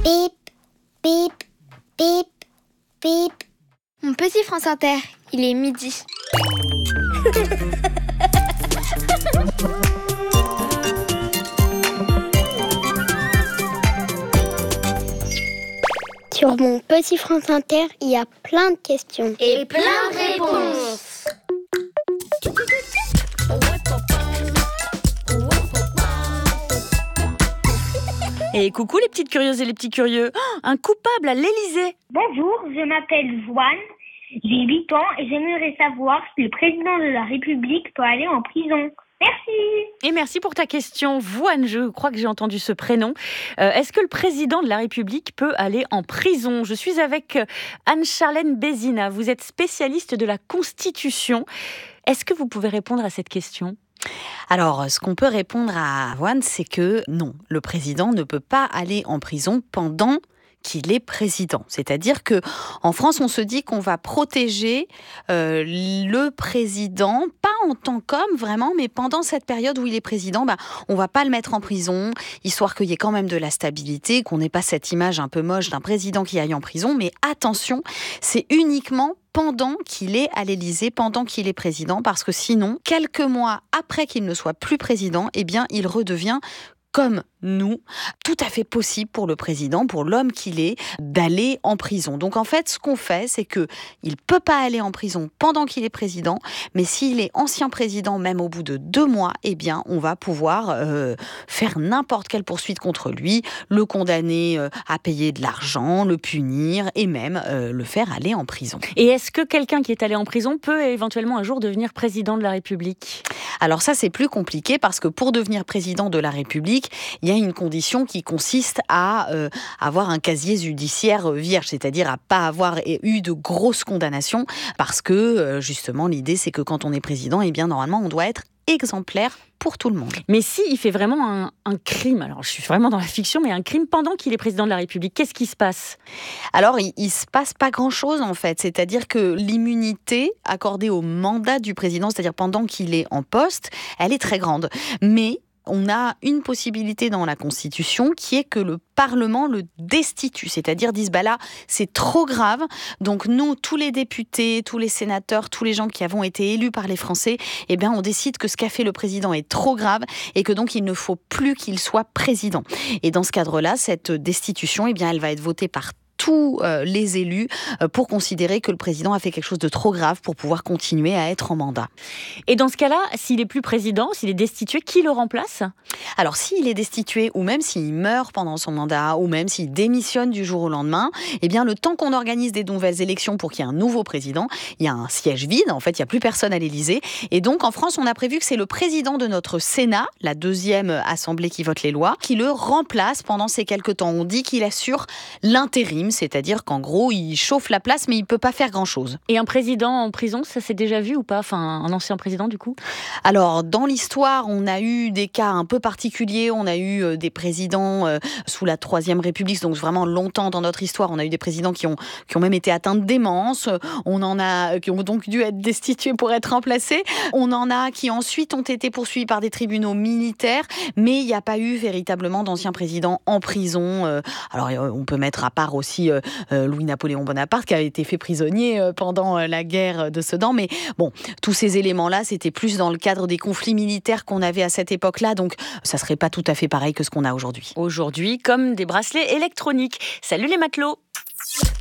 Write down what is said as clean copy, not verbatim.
Bip, bip, bip, bip. Mon petit France Inter, il est midi. Sur mon petit France Inter, il y a plein de questions. Et plein de réponses. Et coucou les petites curieuses et les petits curieux. Un coupable à l'Élysée. Bonjour, je m'appelle Joanne, j'ai 8 ans et j'aimerais savoir si le président de la République peut aller en prison. Merci. Et merci pour ta question. Voine, je crois que j'ai entendu ce prénom. Est-ce que le président de la République peut aller en prison ? Je suis avec Anne-Charlène Bézina. Vous êtes spécialiste de la Constitution. Est-ce que vous pouvez répondre à cette question ? Alors, ce qu'on peut répondre à Voine, c'est que non, le président ne peut pas aller en prison pendant qu'il est président. C'est-à-dire que en France, on se dit qu'on va protéger le président, pas en tant qu'homme vraiment, mais pendant cette période où il est président, on va pas le mettre en prison, histoire qu'il y ait quand même de la stabilité, qu'on n'ait pas cette image un peu moche d'un président qui aille en prison. Mais attention, c'est uniquement pendant qu'il est à l'Élysée, pendant qu'il est président, parce que sinon, quelques mois après qu'il ne soit plus président, eh bien, il redevient comme nous, tout à fait possible pour le président, pour l'homme qu'il est, d'aller en prison. Donc en fait, ce qu'on fait, c'est que il peut pas aller en prison pendant qu'il est président, mais s'il est ancien président, même au bout de 2 mois, eh bien, on va pouvoir faire n'importe quelle poursuite contre lui, le condamner à payer de l'argent, le punir et même le faire aller en prison. Et est-ce que quelqu'un qui est allé en prison peut éventuellement un jour devenir président de la République ? Alors ça, c'est plus compliqué parce que pour devenir président de la République, il y a une condition qui consiste à avoir un casier judiciaire vierge, c'est-à-dire à pas avoir eu de grosses condamnations, parce que justement l'idée c'est que quand on est président, eh bien normalement on doit être exemplaire pour tout le monde. Mais si il fait vraiment un crime, alors je suis vraiment dans la fiction, mais un crime pendant qu'il est président de la République, qu'est-ce qui se passe ? Alors, il se passe pas grand-chose en fait. C'est-à-dire que l'immunité accordée au mandat du président, c'est-à-dire pendant qu'il est en poste, elle est très grande. Mais on a une possibilité dans la Constitution qui est que le Parlement le destitue, c'est-à-dire disent là c'est trop grave, donc nous tous les députés, tous les sénateurs, tous les gens qui avons été élus par les Français, eh bien on décide que ce qu'a fait le président est trop grave et que donc il ne faut plus qu'il soit président. Et dans ce cadre-là, cette destitution, eh bien elle va être votée par tous les élus pour considérer que le président a fait quelque chose de trop grave pour pouvoir continuer à être en mandat. Et dans ce cas-là, s'il est plus président, s'il est destitué, qui le remplace ? Alors s'il est destitué ou même s'il meurt pendant son mandat ou même s'il démissionne du jour au lendemain, eh bien le temps qu'on organise des nouvelles élections pour qu'il y ait un nouveau président, il y a un siège vide, en fait il n'y a plus personne à l'Élysée. Et donc en France, on a prévu que c'est le président de notre Sénat, la 2e assemblée qui vote les lois, qui le remplace pendant ces quelques temps. On dit qu'il assure l'intérim, c'est-à-dire qu'en gros, il chauffe la place, mais il ne peut pas faire grand-chose. Et un président en prison, ça s'est déjà vu ou pas ? Enfin, un ancien président, du coup ? Alors, dans l'histoire, on a eu des cas un peu particuliers. On a eu des présidents sous la 3e République, donc vraiment longtemps dans notre histoire. On a eu des présidents qui ont même été atteints de démence. On en a qui ont donc dû être destitués pour être remplacés. On en a qui ensuite ont été poursuivis par des tribunaux militaires, mais il n'y a pas eu véritablement d'anciens présidents en prison. Alors, on peut mettre à part aussi Louis-Napoléon Bonaparte qui avait été fait prisonnier pendant la guerre de Sedan. Mais bon, tous ces éléments-là, c'était plus dans le cadre des conflits militaires qu'on avait à cette époque-là. Donc, ça serait pas tout à fait pareil que ce qu'on a aujourd'hui. Aujourd'hui, comme des bracelets électroniques. Salut les matelots!